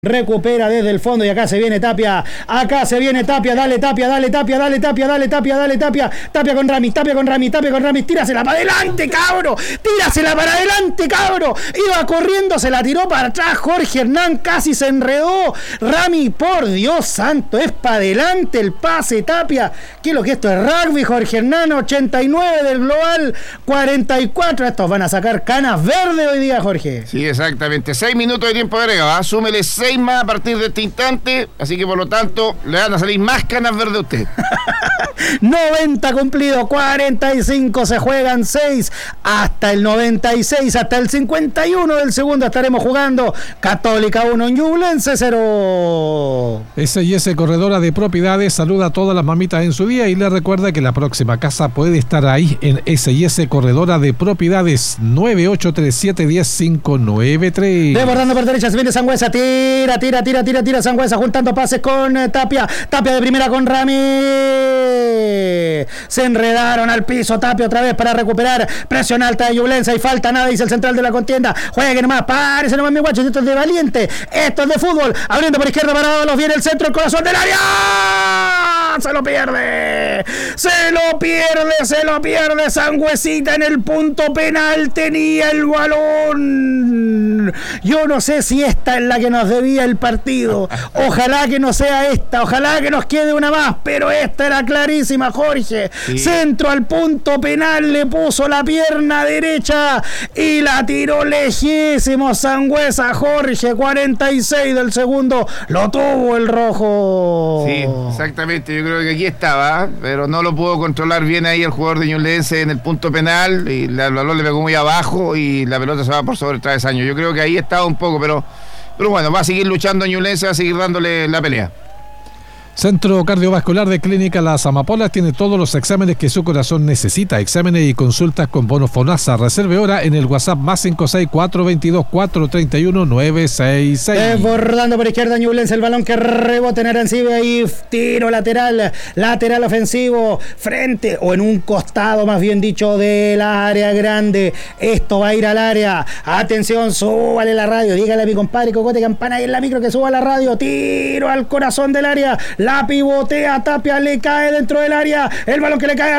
Recupera desde el fondo y acá se viene Tapia, dale Tapia con Rami, tírasela para adelante, cabro, iba corriendo, se la tiró para atrás, Jorge Hernán casi se enredó, Rami, por Dios santo, es para adelante el pase, Tapia, ¿qué es lo que esto es rugby? Jorge Hernán, 89 del global, 44, estos van a sacar canas verdes hoy día, Jorge. Sí, exactamente, 6 minutos de tiempo agregado, súmele 6 más a partir de este instante, así que por lo tanto le van a salir más canas verdes a usted. 90 cumplido, 45 se juegan 6 hasta el 96, hasta el 51 del segundo estaremos jugando. Católica 1, Ñublense 0. S&S Corredora de Propiedades saluda a todas las mamitas en su día y le recuerda que la próxima casa puede estar ahí en S&S Corredora de Propiedades. 9837-10593. Desbordando por derecha, se viene Sangüesa, tira Sangüesa, juntando pases con Tapia de primera con Rami. Se enredaron al piso, Tapia otra vez para recuperar, presión alta de Ñublense y falta nada, dice el central de la contienda, juegue nomás, párese nomás mi guacho, esto es de valiente, esto es de fútbol, abriendo por izquierda para los viene el centro, el corazón del área, se lo pierde Sangüesita en el punto penal, tenía el balón, yo no sé si esta es la que nos debía el partido, ojalá que no sea esta, ojalá que nos quede una más, pero esta era clarísima, Jorge, sí. Centro al punto penal, le puso la pierna derecha y la tiró lejísimo Sangüesa, Jorge, 46 del segundo, lo tuvo el rojo. Sí, exactamente, yo creo que aquí estaba, pero no lo pudo controlar bien ahí el jugador de Ñublense en el punto penal, y el balón le pegó muy abajo y la pelota se va por sobre el travesaño. Yo creo que ahí estaba un poco, pero bueno, va a seguir luchando Ñublense, va a seguir dándole la pelea. Centro Cardiovascular de Clínica Las Amapolas tiene todos los exámenes que su corazón necesita. Exámenes y consultas con bono FONASA. Reserve hora en el WhatsApp más 56422431966. Desbordando por izquierda Ñublense, el balón que rebota en Arancibia y tiro lateral ofensivo, frente o en un costado, más bien dicho, del área grande. Esto va a ir al área. Atención, súbale la radio. Dígale a mi compadre Cocote Campana ahí en la micro que suba la radio. Tiro al corazón del área. La pivotea Tapia, le cae dentro del área, el balón que le cae a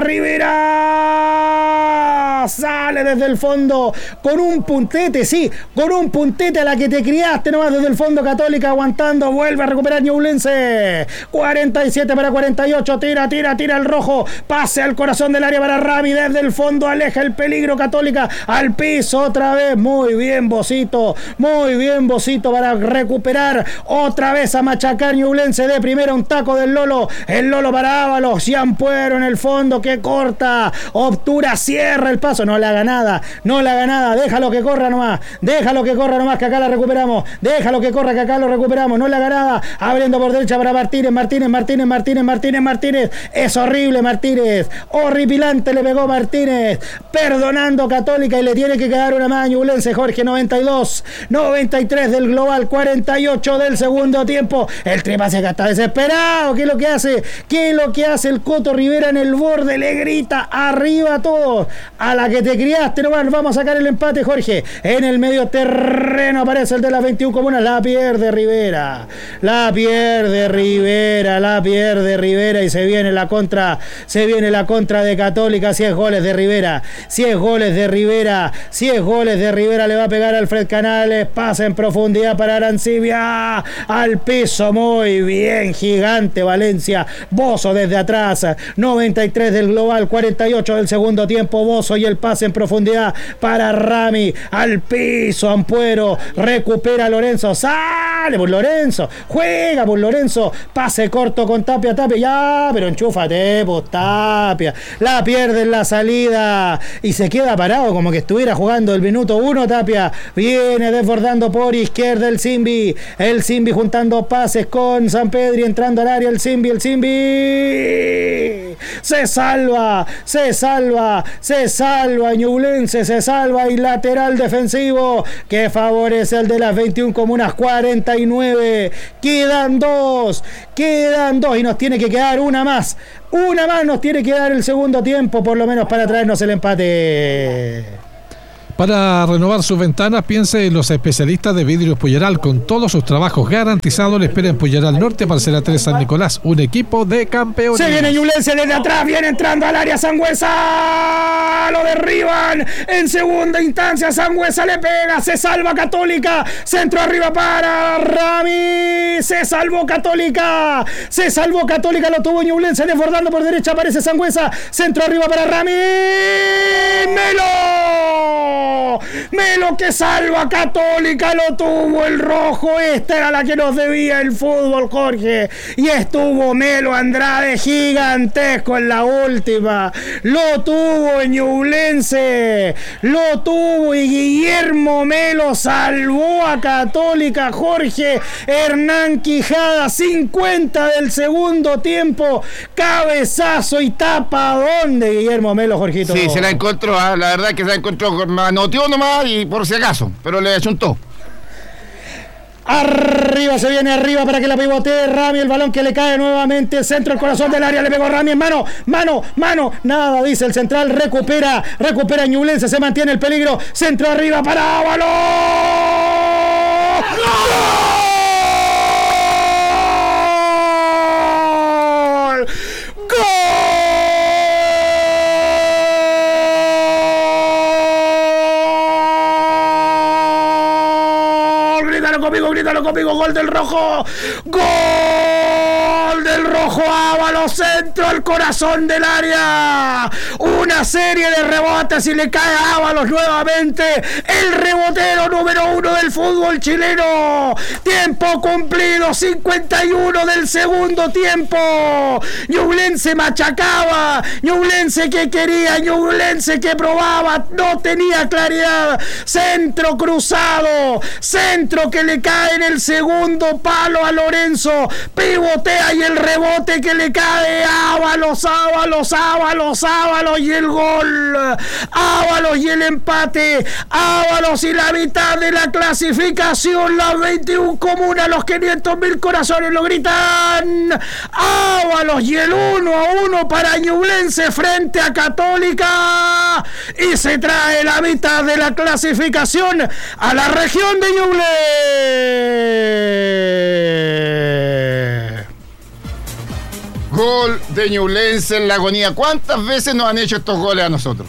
Rivera, sale desde el fondo con un puntete, a la que te criaste nomás desde el fondo. Católica aguantando, vuelve a recuperar Ñublense, 47 para 48, tira el rojo, pase al corazón del área para Rami, desde el fondo aleja el peligro, Católica al piso otra vez, muy bien Bocito para recuperar otra vez a machacar Ñublense de primera, un taco del Lolo, el Lolo para Ábalos, Ciampuero en el fondo que corta, obtura, cierra el paso, no le haga nada, déjalo que corra nomás que acá la recuperamos, déjalo que corra que acá lo recuperamos, no le haga nada, abriendo por derecha para Martínez, es horrible Martínez, horripilante le pegó Martínez, perdonando Católica y le tiene que quedar una más a Ñublense, Jorge, 93 del global, 48 del segundo tiempo, el tripase que está desesperado. ¿Qué es lo que hace el Coto Rivera en el borde? Le grita arriba a todos, a la que te criaste nomás, vamos a sacar el empate, Jorge. En el medio terreno aparece el de las 21 comunas, la pierde Rivera y se viene la contra de Católica. 10 goles de Rivera le va a pegar Alfred Canales, pasa en profundidad para Arancibia, al piso, muy bien, gigante Valencia, Bozo desde atrás, 93 del global, 48 del segundo tiempo, Bozo y el pase en profundidad para Rami, al piso Ampuero, recupera Lorenzo, sale por Lorenzo, juega por Lorenzo, pase corto con Tapia, ya, pero enchúfate, pues Tapia, la pierde en la salida y se queda parado como que estuviera jugando el minuto 1, Tapia, viene desbordando por izquierda el Simbi juntando pases con San Pedri, entrando al área el Simbi, se salva Ñublense, se salva y lateral defensivo que favorece el de las 21 comunas, 49, quedan dos y nos tiene que quedar una más nos tiene que dar el segundo tiempo por lo menos para traernos el empate. Para renovar sus ventanas, piense en los especialistas de Vidrios Puyeral. Con todos sus trabajos garantizados, le espera en Puyeral Norte, Parcela 3, San Nicolás. Un equipo de campeones. Se viene Ñublense desde atrás, viene entrando al área Sangüesa. Lo derriban en segunda instancia. Sangüesa le pega, se salva Católica. Centro arriba para Rami. Se salvó Católica. Lo tuvo Ñublense desbordando por derecha. Aparece Sangüesa. Centro arriba para Rami. Melo que salva Católica, lo tuvo el rojo. Esta era la que nos debía el fútbol, Jorge. Y estuvo Melo Andrade gigantesco en la última. Lo tuvo Ñublense. Lo tuvo y Guillermo Melo salvó a Católica, Jorge. Hernán Quijada, 50 del segundo tiempo. Cabezazo y tapa. ¿Dónde, Guillermo Melo, Jorgito? Sí, se la encontró, la verdad es que se la encontró. Anoteó nomás y por si acaso, pero le achuntó. Arriba, se viene arriba para que la pivotee Rami, el balón que le cae nuevamente, el centro, el corazón del área, le pegó Rami en mano, nada, dice el central, recupera Ñublense, se mantiene el peligro, centro arriba para Ábalos. ¡Gol! Grítalo conmigo, gol del rojo, Ábalos, centro al corazón del área, una serie de rebotes y le cae a Ábalos nuevamente, el rebotero número 1 del fútbol chileno. Tiempo cumplido, 51 del segundo tiempo. Ñublense machacaba, Ñublense que quería, Ñublense que probaba, no tenía claridad, centro cruzado, centro que le cae en el segundo palo a Lorenzo, pivotea y el rebote que le cae a Ábalos y el gol, Ábalos y el empate, Ábalos y la mitad de la clasificación, las 21 comunas, los 500.000 corazones lo gritan, Ábalos y el 1-1 para Ñublense frente a Católica y se trae la mitad de la clasificación a la región de Ñublense. Gol de Ñublense en la agonía. ¿Cuántas veces nos han hecho estos goles a nosotros?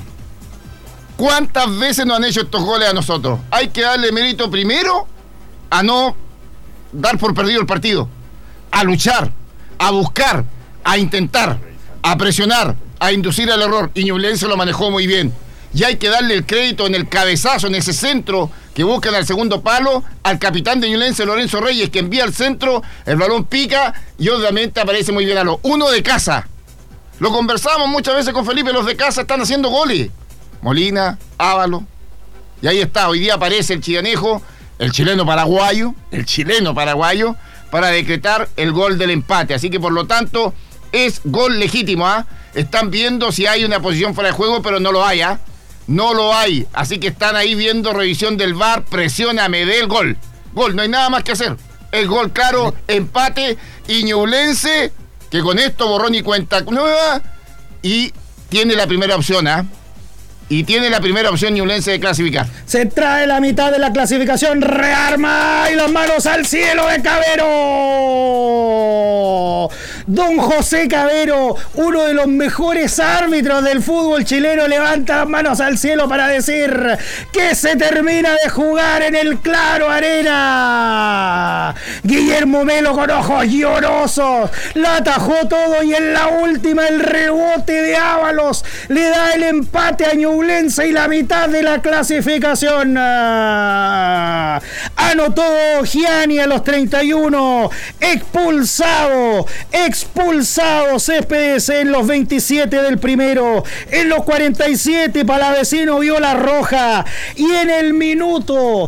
Hay que darle mérito primero a no dar por perdido el partido, a luchar, a buscar, a intentar, a presionar, a inducir al error, y Ñublense lo manejó muy bien. Y hay que darle el crédito en el cabezazo, en ese centro que buscan al segundo palo, al capitán de Ñublense, Lorenzo Reyes, que envía al centro, el balón pica y obviamente aparece muy bien a lo uno de casa. Lo conversamos muchas veces con Felipe, los de casa están haciendo goles. Molina, Ábalos, y ahí está, hoy día aparece el chillanejo, el chileno paraguayo, para decretar el gol del empate. Así que por lo tanto, es gol legítimo, ¿ah? Están viendo si hay una posición fuera de juego, pero no lo hay, ¿ah? No lo hay, así que están ahí viendo revisión del VAR, presiona Medel, gol, no hay nada más que hacer, el gol claro, empate, y Ñublense, que con esto borrón y cuenta nueva, y tiene la primera opción, Ñublense de clasificar. Se trae la mitad de la clasificación, rearma y las manos al cielo de Cavero. Don José Cavero, uno de los mejores árbitros del fútbol chileno, levanta las manos al cielo para decir que se termina de jugar en el Claro Arena. Guillermo Melo con ojos llorosos la atajó todo y en la última el rebote de Ábalos le da el empate a Ñublense y la mitad de la clasificación. Anotó Gianni a los 31, expulsado Céspedes en los 27 del primero, en los 47 Palavecino vio la roja y en el minuto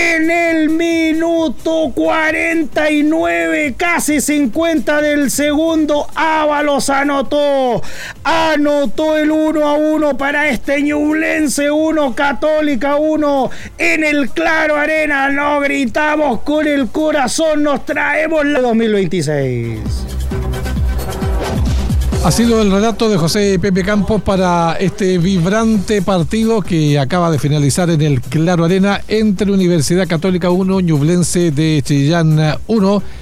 49, casi 50 del segundo, Ábalos anotó el 1-1 para este Ñublense 1, Católica 1 en el Claro Arena. No gritamos con el corazón, nos traemos la 2026. Ha sido el relato de José Pepe Campos para este vibrante partido que acaba de finalizar en el Claro Arena entre Universidad Católica 1, Ñublense de Chillán 1.